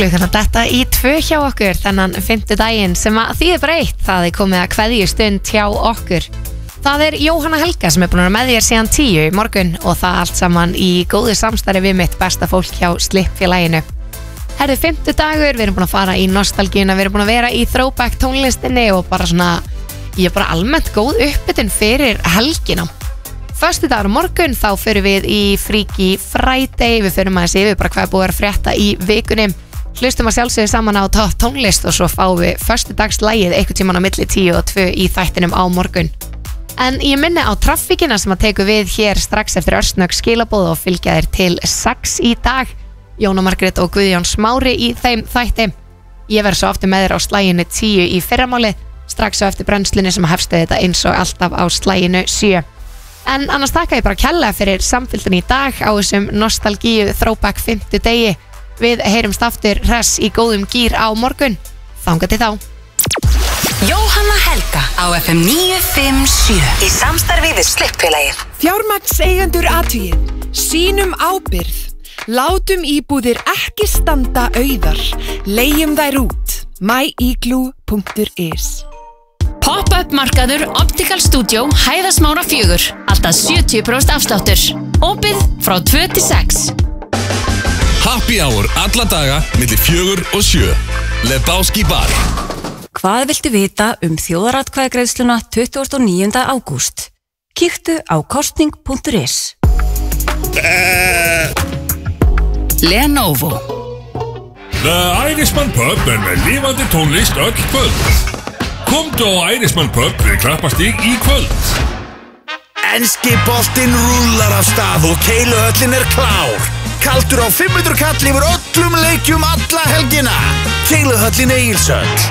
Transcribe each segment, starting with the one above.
klukkan að detta í 2 hjá okkur þennan 5. daginn sem að þýðir bara eitt, það er komið að kveðjustund hjá okkur. Það er Jóhanna Helga sem er búin að vera með þér síðan 10 í morgun og það allt saman í góðu samstarfi við mitt besta fólk hjá Slippfélaginu. Herðu 5. dagur, við erum búin að fara í nostalgíuna, við erum búin að vera í throwback tónlistinni og bara svona, ég er bara almennt góð uppbytun fyrir helgina. Föstudagur morgun, þá förum við í Freaky Friday, við förum aðeins yfir bara hvað er búið að frétta í vikunni. Hlustum að sjálfsögðu saman á topp tónlist og svo fáum við föstudagslægið einhvern tímann á milli 10 og 2 í þættinum á morgun. En ég minni á traffíkina sem að teku við hér strax eftir örsnögg skilaboð og fylgja þér til 6 í dag. Jóna Margrét og Guðjón Smári í þeim þætti. Ég verð svo aftur með þér á slæginu 10 í fyrramáli, strax á eftir brennslunni sem hefstu þetta eins og alltaf á slæginu 7. En annars taka ég bara kærlega fyrir samfylgdin í dag á þessum nostalgíu throwback 5. degi. Við heyrumst aftur hress í góðum gír á morgun. Þangað til þá. Jóhanna Helga á FM 957 í samstarfi við Slippfélagið. Fjármagnseigendur athugið, sýnum ábyrgð. Látum íbúðir ekki standa auðar. Leigjum þær út. myigloo.is. Pop-up markaður Optical Studio Hæðasmára 4. Alltaf 70% afsláttur. Opið frá 2 til 6. Happy hour alla daga milli 4 og 7. Lebowski Bar. Hvað viltu vita þjóðaratkvæðagreiðsluna 29. ágúst? Kíktu á kostning.is. Lenovo. The Irishman Pub er með lifandi tónlist öll kvöld. Komdu á Irishman Pub við Klappastíg í kvöld. Enski boltinn rúllar af stað og Keiluhöllin er klár. Kaldur á 500 kall yfir öllum leikjum alla helgina. Keiluhöllin Egilshöll.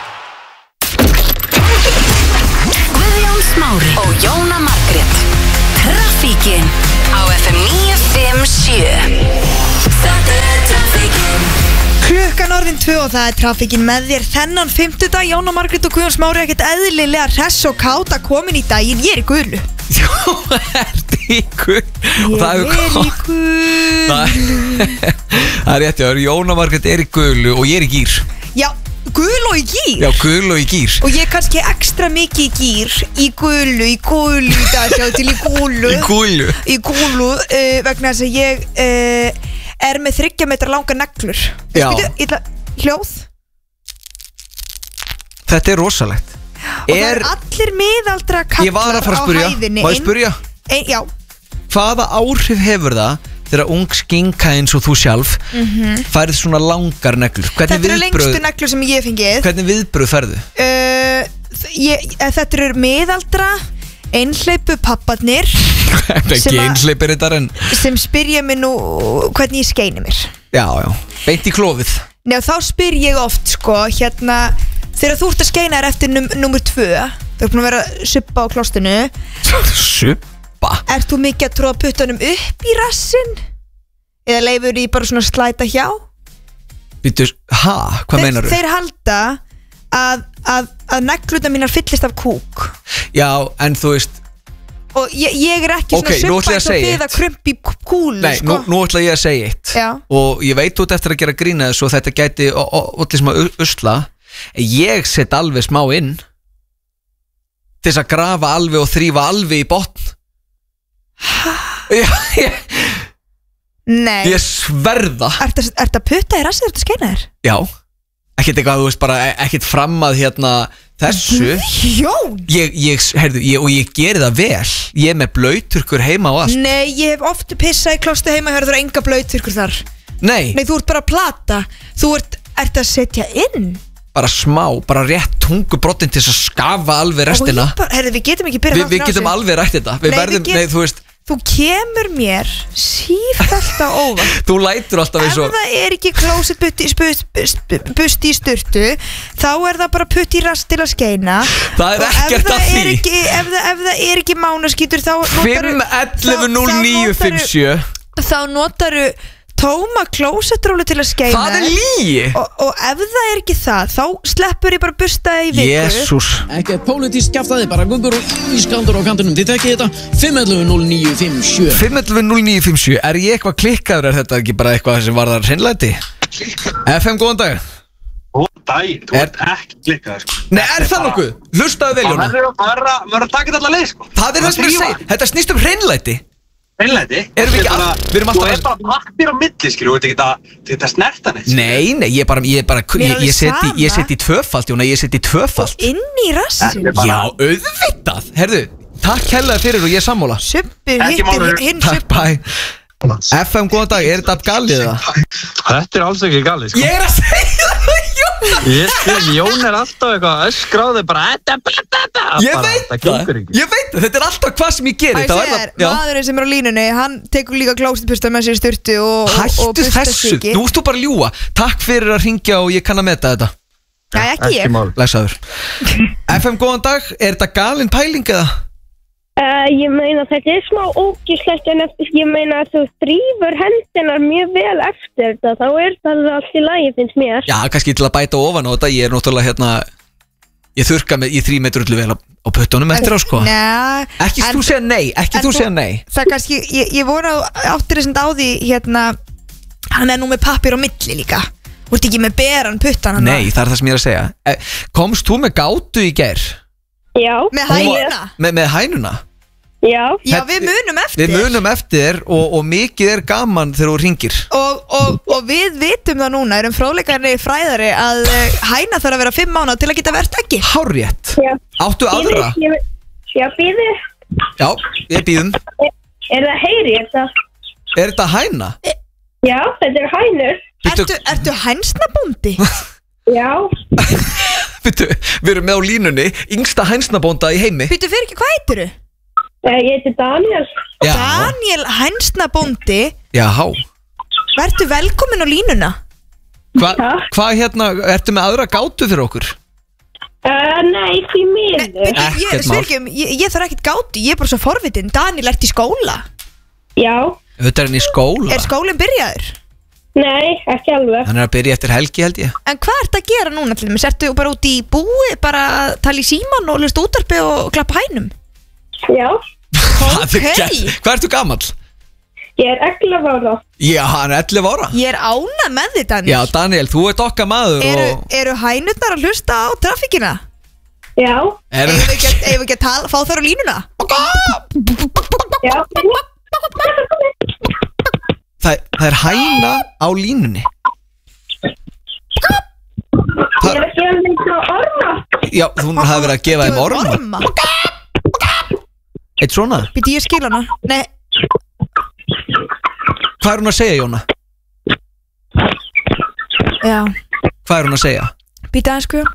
Guðjón Smári og Jóna Margrét. Traffíkin á FM 957. Þetta er traffíkin. Klukkan orðin 2 og það er traffíkin með þér þennan 5. dag. Jóna Margrét og Guðjón Smári ekkert eðlilega hress og káta komin í daginn. Ég er í gulu. Já, ert í gulu. Ég er í gulu. Það er rétt, já, Jóna Margrét er í gulu og ég er í gír. Já, gul og í gír. Já, gul og í gír. Og ég er kannski ekstra mikið í gír. Í gulu í dag. Sjá til í gulu. Í gulu vegna þess að ég er með 3 metra langa neglur. Já. Hljóð. Þetta er rosalegt. Og það er allir miðaldra kallar á hæðinni. Ég var að fara að spyrja. Má ég spyrja? Já. Hvaða áhrif hefur það þegar ung skinka eins og þú sjálf færið svona langar neglur? Þetta eru lengstu neglur sem ég hef fengið. Hvernig viðbrögð færðu? Þetta eru miðaldra einhleypu papparnir. Ekki einhleypir þetta en sem spyrja mig nú hvernig ég skeini mér. Já, beint í klofið. Nei, þá spyr ég oft sko, hérna þegar þú ert að skeina þér eftir nummer 2. Þú ert búin að vera að suppa á klostinu. Suppa? Ert þú mikið að tróða puttanum upp í rassinn? Eða leifur í bara svona slæta hjá? Býtu, hvað meinar þú? Þeir halda að neglurnar mínar fyllist af kúk. Já, en þú veist. Og ég er ekki svona suppa eins og þið að krumpa í kúlu. Nei, sko. nú ætla ég að segja eitt. Já. Og ég veit út eftir að gera grína þessu og þetta gæti allir sem að usla. Ég set alveg smá inn til þess að grafa alveg og þrífa alveg í botn. Nei. Ég sverða. Ertu að putta í rassið, ertu að skeina þér? Já. Ekkert eitthvað, þú veist, bara ekkert fram að þessu. Jón. Og ég geri það vel. Ég er með blauturkur heima og allt. Nei, ég hef oft pissað í klostu heima og það eru enga blauturkur þar. Nei, þú ert bara að plata. Þú ert að setja inn. Bara smá, bara rétt tungubrottin til þess að skafa alveg restina. Við getum ekki byrjað Við getum alveg rætt þetta. Þú veist. Þú kemur mér sífellt á óvart. Þú lætur alltaf eins og Ef það er ekki klósettbusti í sturtu, þá er það bara putt í rast til að skeina. Það er ekkert að því. Ef það er ekki mánaskítur, þá 511-0957. Þá notaru tóma klósettrólu til að skeina. Það er lygi. Og ef það er ekki það, þá sleppur ég bara bustaði í viku. Jesús. Ekkert pólitískt kjaftaði, bara gungur og ískaldur á kantinum. Þið tekkið þetta 511-0957. 511-0957. Er ég eitthvað klikkaður? Er þetta ekki bara eitthvað sem varðar hreinlæti? FM, góðan dag. Góðan dag, þú ert ekki klikkað sko. Nei, það nokkuð? Hlustaðu vel, Jóna. Það verður að taka þetta allar leið sko. Það það sem ég segi, þetta snýst hreinlæti. Hreinlæti? Erum við erum alltaf... Þú bara pappir á milli, skilur, þú ert ekki að snerta neitt. Nei, ég seti í tvöfalt, Jóna, ég seti í tvöfalt. Inn í rassin? Já, auðvitað. Herðu, takk hérlega fyrir og ég sammála. Subbur, hinn Takk, bæ. FM, góðan dag, er þetta galið það? Þetta alls ekki galið, sko. Ég að segja það, Jón. Jón alltaf eitthvað öskráði bara Ég veit það, þetta alltaf hvað sem ég geri. Maðurinn sem á línunni, hann tekur líka klósetpusta með sér í sturtu og hættu þessu, nú ertu bara að ljúga. Takk fyrir að hringja og ég kann að meta þetta. Nei, ekki ég. Læsaður. FM, góðan dag, er þetta galin pæling eða? Ég meina þetta smá ógíslegt en ég meina að þú þrýfur hendinar mjög vel eftir þetta, þá það allt í lagi finnst mér. Já, kannski til að bæta ofan á þetta, ég náttúrulega ég þurrka í 3 metrar öllu vel á puttunum eftir á sko. Nei. Ekki þú segja nei, þú segja nei. Það kannski, ég vona áttir þessand á því hann nú með pappir á milli líka. Þú ert ekki með beran puttan hann. Nei, það það sem ég að segja. Komst þú með gátu í gær? Já. Með hænuna? Með hænuna? Já. Já, við munum eftir. Við munum eftir og mikið gaman þegar þú ringir. Og við vitum það núna, erum fróðleikarnir fræðari að hæna þarf að vera 5 mánuð til að geta verðt ekki. Hárrétt. Já. Áttu aðra? Já, býðu. Já, ég býðum. Er það heyri þetta? Er þetta hæna? Já, þetta hænur. Ertu hænsnabóndi? Já. Við erum með á línunni yngsta hænsnabónda í heimi. Býttu fyrir ekki, hvað heitiru? Ég heiti Daniel. Daniel hænsnabóndi? Já. Vertu velkomin á línuna. Hvað ertu með aðra gátu fyrir okkur? Nei, því miður. Ég þarf ekkert gátu, ég er bara svo forvitin. Daniel, ert í skóla? Já. Þetta er hann í skóla? Er skólinn byrjaður? Nei, ekki alveg. Hann er að byrja eftir helgi held ég. En hvað ert að gera núna til þess? Ertu bara út í búi, bara að tala í síman og hlusta útvarpi og klappa hænum? Já. Hvað ertu gamall? Ég er 11 ára. Já, hann er 11 ára. Ég er ánægð með þig, Daniel. Já, Daniel, þú ert okkar maður. Eru hænurnar að hlusta á traffíkina? Já. Eigum við ekki að fá þær á línuna? Já. Það er hæna á línunni. Ég er að gefa þeim frá orma. Já, þú hafði verið að gefa þeim orma. Eitt svona? Býtti ég skil hana? Nei. Hvað er hún að segja, Jóna? Já. Hvað er hún að segja? Býtti aðeins sko.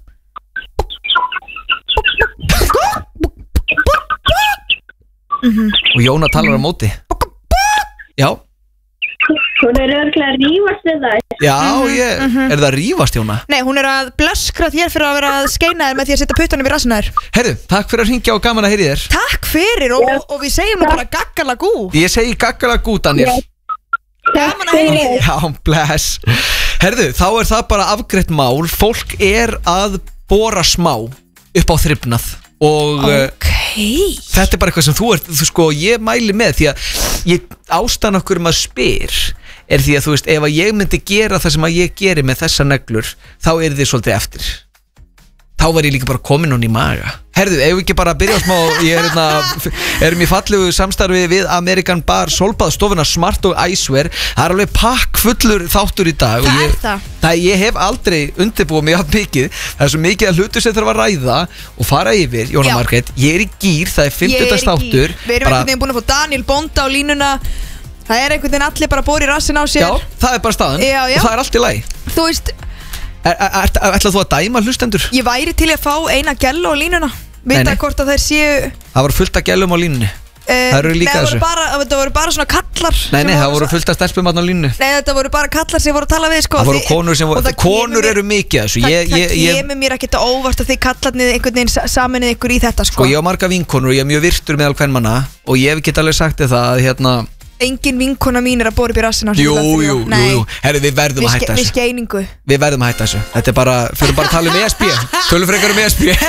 Og Jóna talar á móti. Já. Hún er örglega að rífast við það. Já, er það að rífast, Jóna? Nei, hún er að blöskra þér fyrir að vera að skeina þér með því að setja puttanum í rassina þér. Herru, takk fyrir að hringja og gaman að heyri þér. Takk fyrir og við segjum bara gaggalagú. Ég segi gaggalagú, Daniel. Gaman að heyri þér. Já, bless. Herru, þá er það bara afgreitt mál. Fólk er að bora smá upp á þrifnað. Og þetta er bara eitthvað sem þú sko, ég mæli með því að ástæðan okkur að spyr er því að þú veist, ef að ég myndi gera það sem að ég geri með þessa neglur, þá er þið svolítið eftir. Þá var ég líka bara komin hún í maga. Herðu, ef við ekki bara að byrja á smá, ég erum í fallegu samstarfi við American Bar Solbaðstofuna Smart og Icewear. Það er alveg pakkfullur þáttur í dag. Það er það. Ég hef aldrei undirbúið mig að mikið. Það er svo mikið að hlutu sem þarf að ræða og fara yfir, Jóna Margrét. Ég er í gír, það er 50. þáttur. Við erum einhvern veginn búin að fá Daniel Bonda á línuna. Það er einhvern veginn allir bara bóri rassin á sér. Já, það er bara staðan. Og það er allt í lagi. Þú veist, ætlað þú að dæma hlustendur? ég væri til að fá eina gælu á línuna. Vita hvort að þær séu. Það var fullt af gælum á línunni. Það eru líka þessu. Þetta voru bara svona kallar. Nei, það voru fullt af stelpum á línunni. Nei, þetta voru bara kallar sem voru að tala við sko. Það voru konur sem voru, konur eru mikið þessu. Það kemur mér ekkert á óvart að þið kallarnið einhvern veginn saminnið ykkur í þetta sko. Sko, ég á marga vinkonur og ég er mjög virtur meðal kvenmanna og ég hef ekki alveg sagt þið það að engin vinkona mín er að bóra upp í rassina. Jú, herru, við verðum að hætta þessu. Við skeiningu. Við verðum að hætta þessu. Þetta er bara, fyrir bara að tala um ESB. Tölum frekar um ESB.